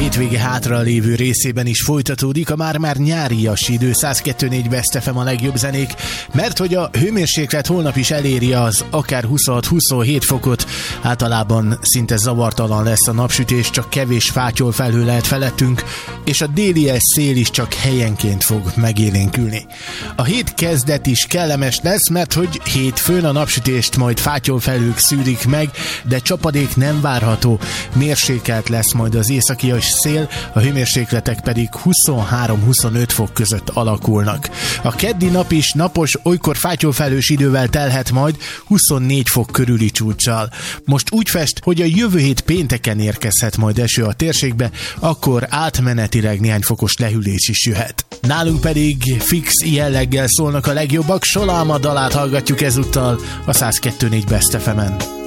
hétvége hátra lévő részében is folytatódik a már nyárias idő. 102.4 Best FM a legjobb zenék, mert hogy a hőmérséklet holnap is eléri az akár 26-27 fokot. Általában szinte zavartalan lesz a napsütés, csak kevés fátyol felhő lehet felettünk, és a délies szél is csak helyenként fog megélénkülni. A hét kezdet is kellemes lesz, mert hogy hétfőn a napsütést majd fátyol felhők szűrik meg, de csapadék nem várható. Mérsékelt lesz majd az északias szél, a hőmérsékletek pedig 23-25 fok között alakulnak. A keddi nap is napos, olykor fátyolfelhős idővel telhet majd 24 fok körüli csúccsal. Most úgy fest, hogy a jövő hét pénteken érkezhet majd eső a térségbe, akkor átmenetileg néhány fokos lehűlés is jöhet. Nálunk pedig fix jelleggel szólnak a legjobbak, Solalma dalát hallgatjuk ezúttal a 102.4 Best FM-en.